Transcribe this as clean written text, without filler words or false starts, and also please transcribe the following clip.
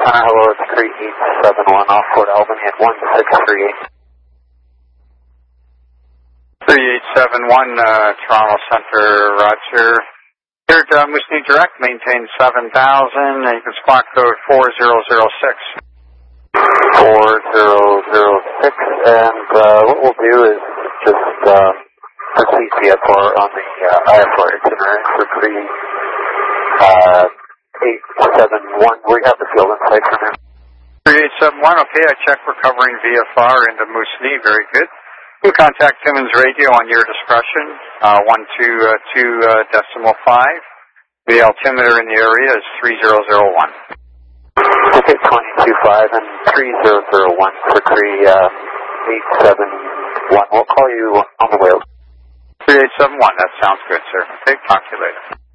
Hello, it's 3871 off Fort Albany at 1638. 3871, Toronto Center, Roger. Here at Moosonee Direct, maintain 7000, and you can squawk code 4006. 4006, and what we'll do is just proceed VFR on the IFR itinerary for 3871. We have the field insight from him. 3871, okay, I checked recovering VFR into Moosonee, very good. You can contact Timmins Radio on your discretion, 122.5. The altimeter in the area is 3001. Okay, 225 and 3001 for 3871. We'll call you on the way. 3871, that sounds good, sir. Okay, talk to you later.